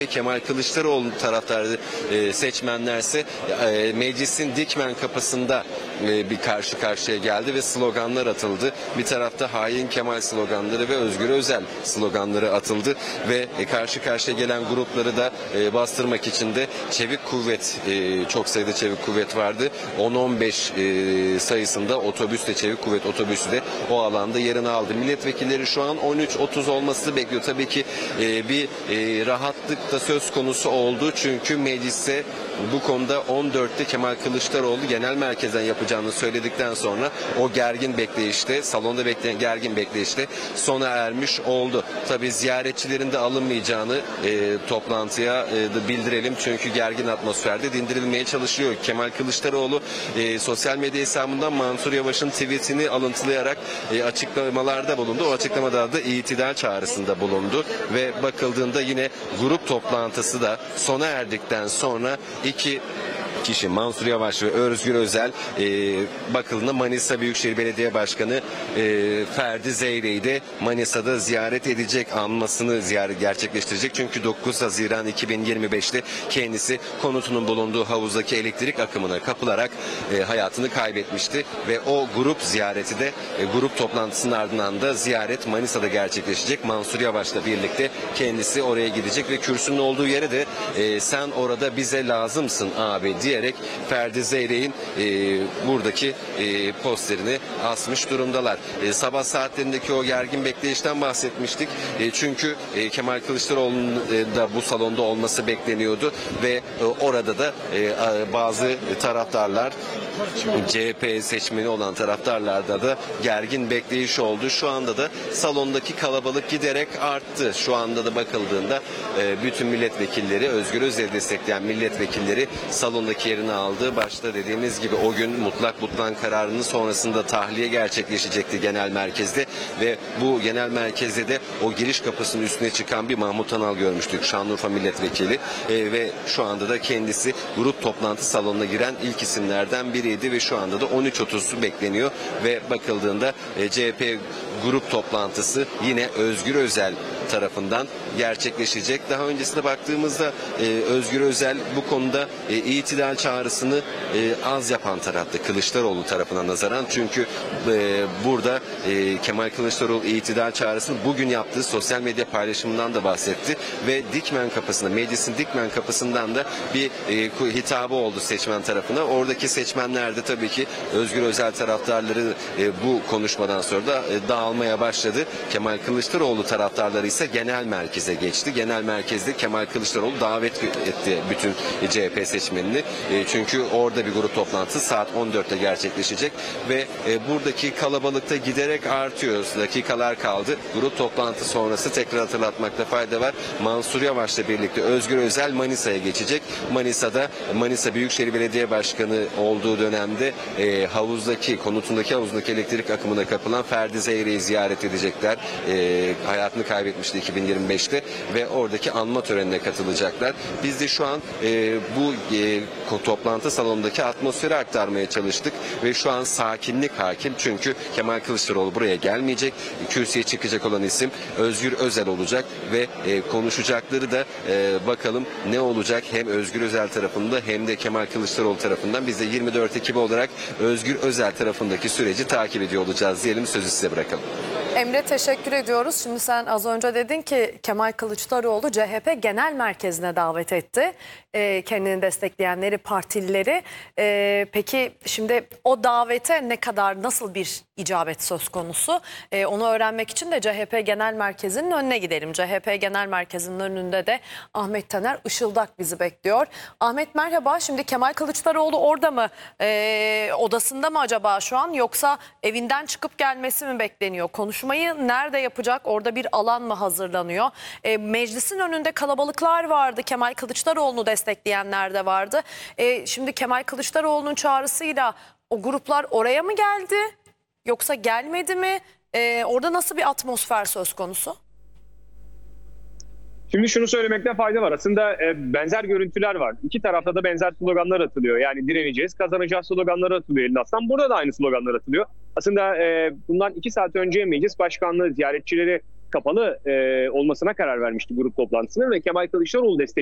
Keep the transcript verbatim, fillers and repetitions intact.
Kemal Kılıçdaroğlu taraftarı e, seçmenlerse e, meclisin Dikmen kapısında e, bir karşı karşıya geldi ve sloganlar atıldı. Bir tarafta hain Kemal sloganları ve Özgür Özel sloganları atıldı ve e, karşı karşıya gelen grupları da e, bastırmak için de çevik kuvvet, e, çok sayıda çevik kuvvet vardı. on on beş e, sayısında otobüsle, çevik kuvvet otobüsü de o alanda yerini aldı. Milletvekilleri şu an on üç otuz olması bekliyor. Tabii ki e, bir e, rahatlık da söz konusu oldu. Çünkü meclise bu konuda on dörtte Kemal Kılıçdaroğlu genel merkezden yapacağını söyledikten sonra o gergin bekleyişte, salonda bekleyen gergin bekleyişte sona ermiş oldu. Tabii ziyaretçilerin de alınmayacağını e, toplantıya e, da bildirelim. Çünkü gergin atmosferde dindirilmeye çalışıyor. Kemal Kılıçdaroğlu e, sosyal medya hesabından Mansur Yavaş'ın tweetini alıntılayarak e, açıklamalarda bulundu. O açıklamada da itidal çağrısında bulundu ve bakıldığında yine grup toplantısı da sona erdikten sonra iki kişi, Mansur Yavaş ve Özgür Özel, e, bakıldığında Manisa Büyükşehir Belediye Başkanı e, Ferdi Zeyre'yi de Manisa'da ziyaret edecek, anmasını ziyaret gerçekleştirecek. Çünkü dokuz Haziran iki bin yirmi beş'te kendisi konutunun bulunduğu havuzdaki elektrik akımına kapılarak e, hayatını kaybetmişti ve o grup ziyareti de e, grup toplantısının ardından da ziyaret Manisa'da gerçekleşecek. Mansur Yavaş'la birlikte kendisi oraya gidecek ve kürsünün olduğu yere de e, sen orada bize lazımsın abi diyerek Ferdi Zeyrek'in e, buradaki e, posterini asmış durumdalar. E, sabah saatlerindeki o gergin bekleyişten bahsetmiştik. E, çünkü e, Kemal Kılıçdaroğlu'nun e, da bu salonda olması bekleniyordu ve e, orada da e, bazı taraftarlar, C H P seçmeni olan taraftarlarda da gergin bekleyiş oldu. Şu anda da salondaki kalabalık giderek arttı. Şu anda da bakıldığında e, bütün milletvekilleri, Özgür Özel'i destekleyen milletvekilleri salondaki yerini aldı. Başta dediğimiz gibi o gün mutlak butlan kararının sonrasında tahliye gerçekleşecekti genel merkezde ve bu genel merkezde de o giriş kapısının üstüne çıkan bir Mahmut Anal görmüştük. Şanlıurfa milletvekili e, ve şu anda da kendisi grup toplantı salonuna giren ilk isimlerden biriydi ve şu anda da on üç otuz bekleniyor ve bakıldığında e, C H P grup toplantısı yine Özgür Özel tarafından gerçekleşecek. Daha öncesine baktığımızda e, Özgür Özel bu konuda e, itidal çağrısını e, az yapan tarafta Kılıçdaroğlu tarafına nazaran. Çünkü e, burada e, Kemal Kılıçdaroğlu itidal çağrısını bugün yaptığı sosyal medya paylaşımından da bahsetti ve Dikmen kapısında, meclisin Dikmen kapısından da bir e, hitabı oldu seçmen tarafına. Oradaki seçmenler de tabii ki Özgür Özel taraftarları e, bu konuşmadan sonra da e, dağılmaya başladı. Kemal Kılıçdaroğlu taraftarları ise genel merkeze geçti. Genel merkezde Kemal Kılıçdaroğlu davet etti bütün C H P seçmenini. E, çünkü orada bir grup toplantısı saat on dörtte gerçekleşecek ve e, buradaki kalabalıkta giderek artıyor. Dakikalar kaldı. Grup toplantı sonrası tekrar hatırlatmakta fayda var. Mansur Yavaş'la birlikte Özgür Özel Manisa'ya geçecek. Manisa'da Manisa Büyükşehir Belediye Başkanı olduğu dönemde e, havuzdaki, konutundaki havuzdaki elektrik akımına kapılan Ferdi Zeyrek'i ziyaret edecekler. E, hayatını kaybetmişti iki bin yirmi beş'te ve oradaki anma törenine katılacaklar. Biz de şu an e, bu e, toplantı salonundaki atmosferi aktarmaya çalıştık ve şu an sakinlik hakim. Çünkü Kemal Kılıçdaroğlu buraya gelmeyecek. Kürsüye çıkacak olan isim Özgür Özel olacak ve e, konuşacakları da e, bakalım ne olacak hem Özgür Özel tarafında hem de Kemal Kılıçdaroğlu tarafından. Biz de yirmi dört ekibi olarak Özgür Özel tarafındaki süreci takip ediyor olacağız diyelim, sözü size bırakalım. Emre, teşekkür ediyoruz. Şimdi sen az önce dedin ki Kemal Kılıçdaroğlu C H P Genel Merkezi'ne davet etti. E, kendini destekleyenleri, partilileri. E, peki şimdi o davete ne kadar, nasıl bir icabet söz konusu? E, onu öğrenmek için de C H P Genel Merkezi'nin önüne gidelim. C H P Genel Merkezi'nin önünde de Ahmet Taner Işıldak bizi bekliyor. Ahmet merhaba. Şimdi Kemal Kılıçdaroğlu orada mı? E, odasında mı acaba şu an, yoksa evinden çıkıp gelmesi mi bekleniyor? Konuşmayı nerede yapacak? Orada bir alan mı hazırlanıyor? E, meclisin önünde kalabalıklar vardı. Kemal Kılıçdaroğlu'nu destekleyenler de vardı. E, şimdi Kemal Kılıçdaroğlu'nun çağrısıyla o gruplar oraya mı geldi? Yoksa gelmedi mi? E, orada nasıl bir atmosfer söz konusu? Şimdi şunu söylemekte fayda var. Aslında e, benzer görüntüler var. İki tarafta da benzer sloganlar atılıyor. Yani direneceğiz, kazanacağız sloganları atılıyor elinde aslan. Burada da aynı sloganlar atılıyor. Aslında e, bundan iki saat önce Meclis Başkanlığı ziyaretçileri kapalı e, olmasına karar vermişti grup toplantısının ve Kemal Kılıçdaroğlu destek